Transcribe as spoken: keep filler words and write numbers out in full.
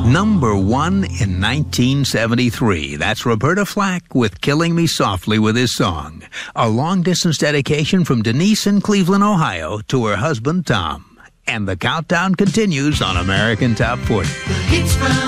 Number one in nineteen seventy-three. That's Roberta Flack with Killing Me Softly with his song. A long-distance dedication from Denise in Cleveland, Ohio, to her husband, Tom. And the countdown continues on American Top forty. It's from